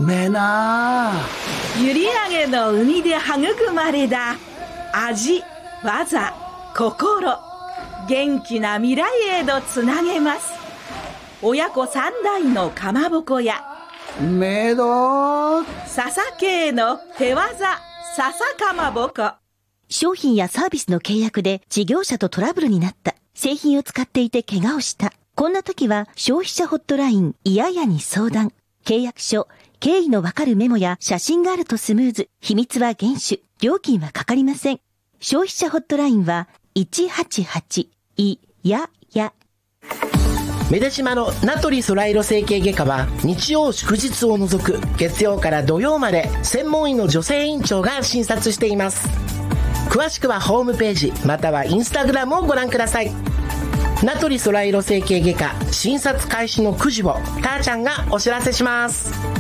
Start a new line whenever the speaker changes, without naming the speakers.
めえな。
閖上の海で育まれた味、技、心、元気な未来へとつなげます。親子三代のかまぼこや
めど
笹系の手技笹かまぼこ。
商品やサービスの契約で事業者とトラブルになった。製品を使っていて怪我をした。こんな時は消費者ホットラインいややに相談。契約書、経緯のわかるメモや写真があるとスムーズ。秘密は厳守。料金はかかりません。消費者ホットラインは188いやや。
メデシマの名取ソライロ整形外科は日曜祝日を除く月曜から土曜まで専門医の女性院長が診察しています。詳しくはホームページまたはインスタグラムをご覧ください。名取ソライロ整形外科診察開始の9時をたーちゃんがお知らせします。